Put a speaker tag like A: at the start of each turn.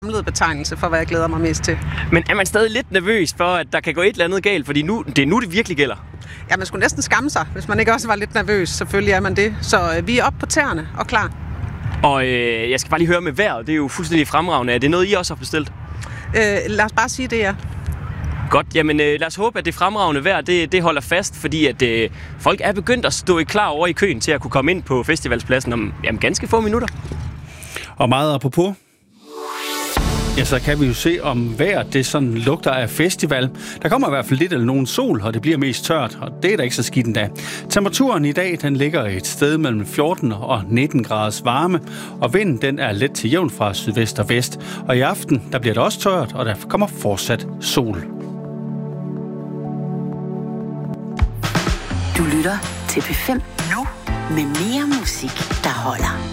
A: samlet betegnelse for, hvad jeg glæder mig mest til.
B: Men er man stadig lidt nervøs for, at der kan gå et eller andet galt? Fordi det er nu, det virkelig gælder.
A: Ja, man skulle næsten skamme sig, hvis man ikke også var lidt nervøs. Selvfølgelig er man det. Så vi er oppe på tæerne og klar.
B: Og jeg skal bare lige høre med vejret. Det er jo fuldstændig fremragende. Er det noget, I også har bestilt?
A: Lad os bare sige det, ja.
B: Godt, jamen lad os håbe, at det fremragende vejr, det holder fast, fordi at folk er begyndt at stå klar over i køen til at kunne komme ind på festivalspladsen om ganske få minutter.
C: Og meget apropos, ja, så kan vi jo se, om vejret det sådan lugter af festival. Der kommer i hvert fald lidt eller nogen sol, og det bliver mest tørt, og det er da ikke så skidt endda. Temperaturen i dag, den ligger et sted mellem 14 og 19 graders varme, og vinden den er let til jævn fra sydvest og vest. Og i aften, der bliver det også tørt, og der kommer fortsat sol.
D: Du lytter til P5 nu med mere musik, der holder.